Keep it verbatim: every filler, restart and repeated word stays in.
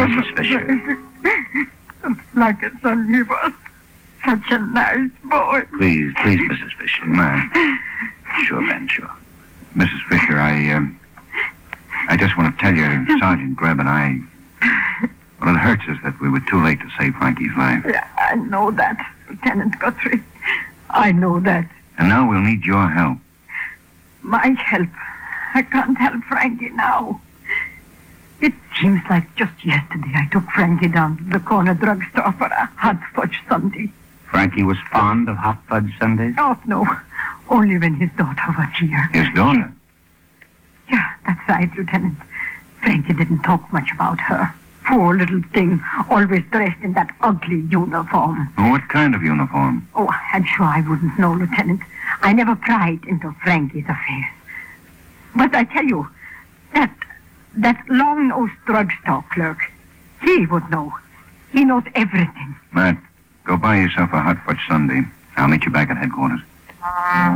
Missus Fisher. Like a son he was. Such a nice boy. Please, please, Missus Fisher. Ma. Sure, Ben, sure. Missus Fisher, I, um, I just want to tell you, Sergeant Greb and I, well, it hurts us that we were too late to save Frankie's life. Yeah, I know that, Lieutenant Guthrie. I know that. And now we'll need your help. My help. I can't help Frankie now. It seems like just yesterday I took Frankie down to the corner drugstore for a hot fudge sundae. Frankie was fond of hot fudge sundaes? Oh, no. Only when his daughter was here. His daughter? She... Yeah, that's right, Lieutenant. Frankie didn't talk much about her. Poor little thing, always dressed in that ugly uniform. What kind of uniform? Oh, I'm sure I wouldn't know, Lieutenant. I never pried into Frankie's affairs. But I tell you, that that long-nosed drugstore clerk, he would know. He knows everything. Matt, go buy yourself a hot fudge sundae. I'll meet you back at headquarters.